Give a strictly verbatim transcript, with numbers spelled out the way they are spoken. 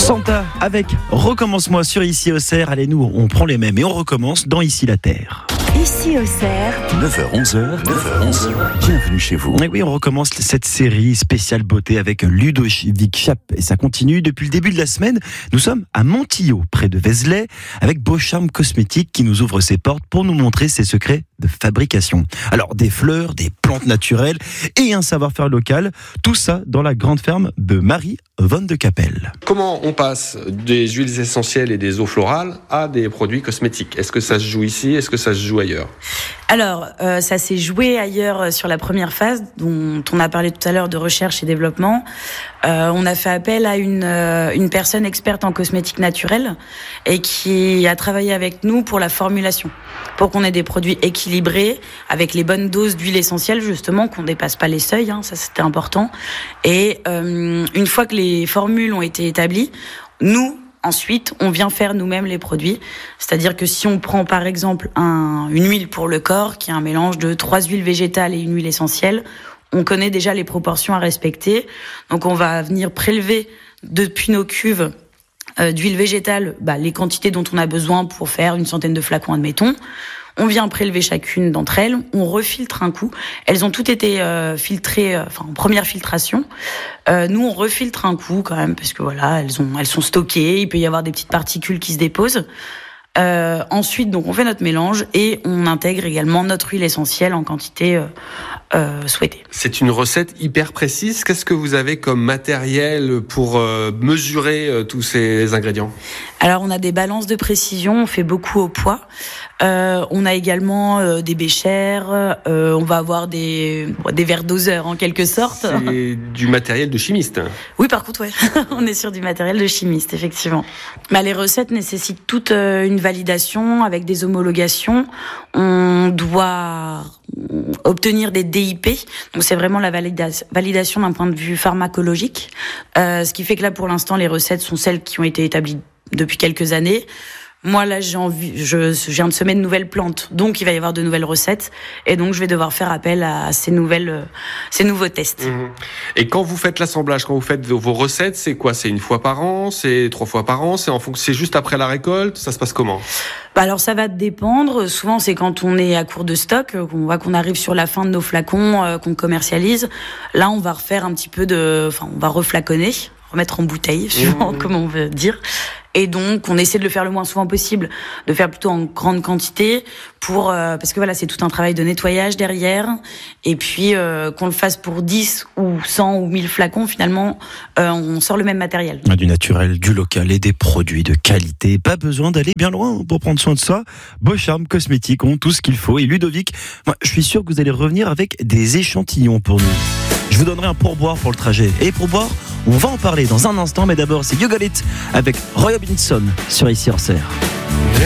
Santa avec Recommence-moi sur Ici Auxerre. Allez, nous, on prend les mêmes et on recommence dans Ici la Terre. Ici Auxerre, neuf heures onze, neuf heures onze, bienvenue chez vous. Et oui, on recommence cette série spéciale beauté avec Ludovic Chap et ça continue depuis le début de la semaine. Nous sommes à Montillot, près de Vézelay, avec Beaucharme Cosmétique qui nous ouvre ses portes pour nous montrer ses secrets de fabrication. Alors, des fleurs, des plantes naturelles et un savoir-faire local, tout ça dans la grande ferme de Marie Von de Capelle. Comment on passe des huiles essentielles et des eaux florales à des produits cosmétiques ? Est-ce que ça se joue ici ? Est-ce que ça se joue ailleurs ? Alors, euh, ça s'est joué ailleurs sur la première phase, dont on a parlé tout à l'heure de recherche et développement. Euh, on a fait appel à une, euh, une personne experte en cosmétique naturelle et qui a travaillé avec nous pour la formulation, pour qu'on ait des produits équilibrés, avec les bonnes doses d'huile essentielle, justement, qu'on dépasse pas les seuils, hein, ça c'était important. Et euh, une fois que les formules ont été établies, nous, ensuite, on vient faire nous-mêmes les produits. C'est-à-dire que si on prend par exemple un, une huile pour le corps, qui est un mélange de trois huiles végétales et une huile essentielle, on connaît déjà les proportions à respecter. Donc on va venir prélever depuis nos cuves euh, d'huile végétale bah, les quantités dont on a besoin pour faire une centaine de flacons, admettons. On vient prélever chacune d'entre elles, on refiltre un coup. Elles ont toutes été euh, filtrées, euh, enfin en première filtration. Euh, nous, on refiltre un coup quand même parce que voilà, elles ont, elles sont stockées. Il peut y avoir des petites particules qui se déposent. Euh, ensuite, donc on fait notre mélange et on intègre également notre huile essentielle en quantité euh, euh, souhaitée. C'est une recette hyper précise. Qu'est-ce que vous avez comme matériel pour euh, mesurer euh, tous ces ingrédients ? Alors, on a des balances de précision. On fait beaucoup au poids. Euh, on a également euh, des béchères. Euh, on va avoir des des verres doseurs en quelque sorte. C'est du matériel de chimiste. Oui, par contre, ouais, on est sur du matériel de chimiste, effectivement. Bah, les recettes nécessitent toute euh, une validation avec des homologations. On doit obtenir des D I P, donc c'est vraiment la valida- validation d'un point de vue pharmacologique. Euh, ce qui fait que là, pour l'instant, les recettes sont celles qui ont été établies depuis quelques années. Moi, là, j'ai envie, je, je viens de semer de nouvelles plantes, donc il va y avoir de nouvelles recettes, et donc je vais devoir faire appel à ces nouvelles, euh, ces nouveaux tests. Mmh. Et quand vous faites l'assemblage, quand vous faites vos recettes, c'est quoi ? C'est une fois par an ? C'est trois fois par an ? C'est en fonction, c'est juste après la récolte ? Ça se passe comment ? Bah alors ça va dépendre. Souvent, c'est quand on est à court de stock, qu'on voit qu'on arrive sur la fin de nos flacons, euh, qu'on commercialise. Là, on va refaire un petit peu de, enfin, on va reflaconner, remettre en bouteille, suivant mmh. comment on veut dire. Et donc, on essaie de le faire le moins souvent possible, de faire plutôt en grande quantité, pour euh, parce que voilà, c'est tout un travail de nettoyage derrière. Et puis, euh, qu'on le fasse pour dix ou cent ou mille flacons, finalement, euh, on sort le même matériel. Du naturel, du local et des produits de qualité. Pas besoin d'aller bien loin pour prendre soin de soi. Beaucharme Cosmétique ont tout ce qu'il faut. Et Ludovic, moi, je suis sûr que vous allez revenir avec des échantillons pour nous. Je vous donnerai un pourboire pour le trajet. Et pourboire, on va en parler dans un instant, mais d'abord c'est You Got It avec Roy Orbison sur Ici Auxerre.